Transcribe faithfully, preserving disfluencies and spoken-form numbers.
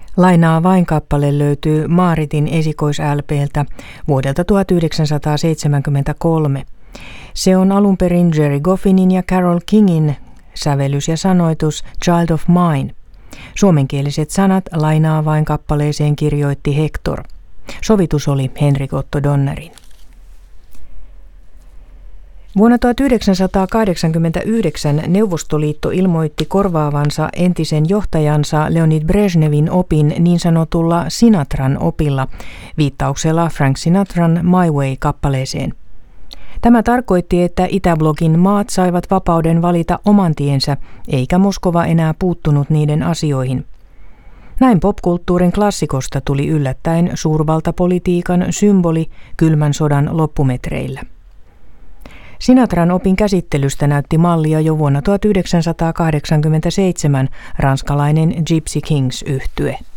Lainaa vain kappale löytyy Maaritin esikois-L P:ltä vuodelta tuhatyhdeksänsataaseitsemänkymmentäkolme. Se on alun perin Jerry Goffinin ja Carole Kingin sävellys ja sanoitus Child of Mine. Suomenkieliset sanat Lainaa vain kappaleeseen kirjoitti Hector. Sovitus oli Henrik Otto Donnerin. Vuonna tuhatyhdeksänsataakahdeksankymmentäyhdeksän Neuvostoliitto ilmoitti korvaavansa entisen johtajansa Leonid Brezhnevin opin niin sanotulla Sinatran opilla, viittauksella Frank Sinatran My Way-kappaleeseen. Tämä tarkoitti, että Itäblogin maat saivat vapauden valita oman tiensä, eikä Moskova enää puuttunut niiden asioihin. Näin popkulttuurin klassikosta tuli yllättäen suurvaltapolitiikan symboli kylmän sodan loppumetreillä. Sinatran opin käsittelystä näytti mallia jo vuonna tuhatyhdeksänsataakahdeksankymmentäseitsemän ranskalainen Gypsy Kings -yhtye.